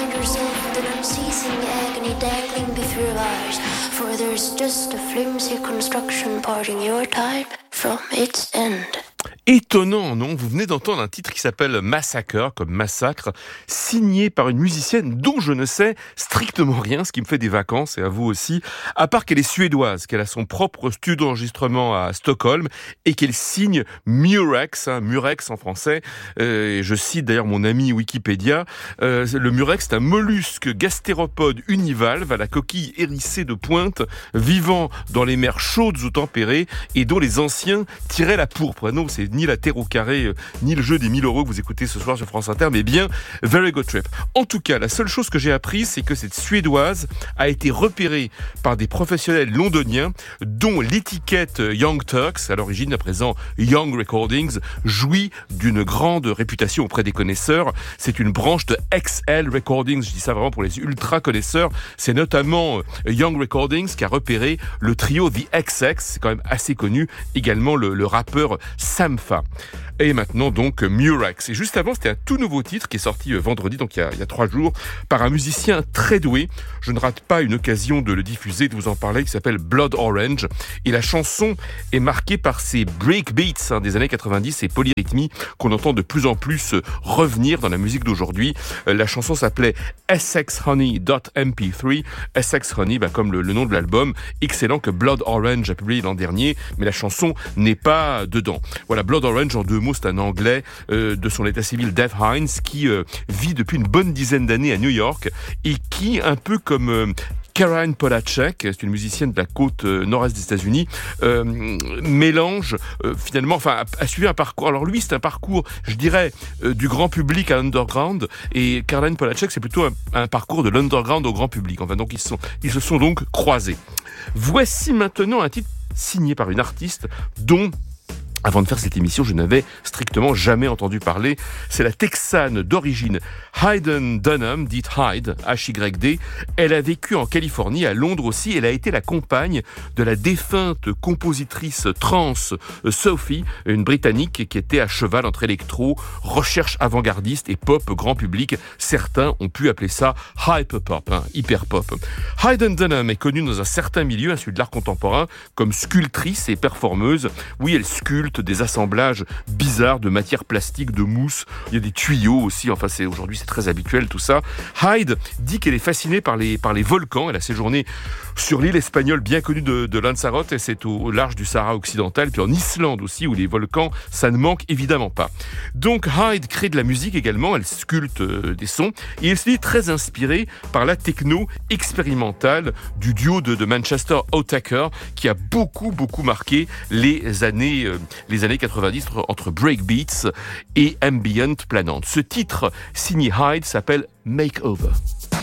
find yourself with an unceasing agony dangling before your eyes, for there's just a flimsy construction parting your time from its end. Étonnant, non ? Vous venez d'entendre un titre qui s'appelle Massacre, comme massacre, signé par une musicienne dont je ne sais strictement rien, ce qui me fait des vacances, et à vous aussi, à part qu'elle est suédoise, qu'elle a son propre studio d'enregistrement à Stockholm, et qu'elle signe Murex, Murex en français, et je cite d'ailleurs mon ami Wikipédia, le Murex c'est un mollusque gastéropode univalve à la coquille hérissée de pointe, vivant dans les mers chaudes ou tempérées, et dont les anciens tiraient la pourpre. Non, c'est ni la Terre au carré, ni le jeu des 1000 € que vous écoutez ce soir sur France Inter, mais bien Very Good Trip. En tout cas, la seule chose que j'ai apprise, c'est que cette Suédoise a été repérée par des professionnels londoniens, dont l'étiquette Young Turks, à l'origine à présent Young Recordings, jouit d'une grande réputation auprès des connaisseurs. C'est une branche de XL Recordings, je dis ça vraiment pour les ultra connaisseurs. C'est notamment Young Recordings qui a repéré le trio The XX, c'est quand même assez connu, également le rappeur Sampha. Et maintenant donc Murex. Et juste avant, c'était un tout nouveau titre qui est sorti vendredi, donc il y a 3 jours, par un musicien très doué. Je ne rate pas une occasion de le diffuser, de vous en parler, qui s'appelle Blood Orange. Et la chanson est marquée par ces breakbeats des années 90, ces polyrythmies qu'on entend de plus en plus revenir dans la musique d'aujourd'hui. La chanson s'appelait SXHoney.mp3. SX Honey, comme le nom de l'album, excellent, que Blood Orange a publié l'an dernier, mais la chanson n'est pas dedans. Voilà, Blood Orange, en 2 mots, c'est un Anglais de son état civil, Dave Hines, qui vit depuis une bonne dizaine d'années à New York et qui, un peu comme Caroline Polachek, c'est une musicienne de la côte nord-est des États-Unis, mélange finalement, a suivi un parcours. Alors lui, c'est un parcours, je dirais, du grand public à l'underground, et Caroline Polachek, c'est plutôt un parcours de l'underground au grand public. Donc ils se sont donc croisés. Voici maintenant un titre signé par une artiste dont, avant de faire cette émission, je n'avais strictement jamais entendu parler. C'est la Texane d'origine Hayden Dunham, dite Hyde, H-Y-D. Elle a vécu en Californie, à Londres aussi. Elle a été la compagne de la défunte compositrice trans Sophie, une Britannique qui était à cheval entre électro, recherche avant-gardiste et pop grand public. Certains ont pu appeler ça hyper-pop, hyper-pop. Hayden Dunham est connue dans un certain milieu, celui de l'art contemporain, comme sculptrice et performeuse. Oui, elle sculpte des assemblages bizarres de matières plastiques, de mousse. Il y a des tuyaux aussi. Aujourd'hui, c'est très habituel tout ça. Hyde dit qu'elle est fascinée par les volcans. Elle a séjourné sur l'île espagnole bien connue de Lanzarote, et c'est au large du Sahara occidental, puis en Islande aussi, où les volcans, ça ne manque évidemment pas. Donc Hyde crée de la musique également. Elle sculpte des sons, et elle se dit très inspirée par la techno expérimentale du duo de Manchester Autechre, qui a beaucoup marqué les années 90 entre breakbeats et ambient planante. Ce titre signé Hyde s'appelle Makeover.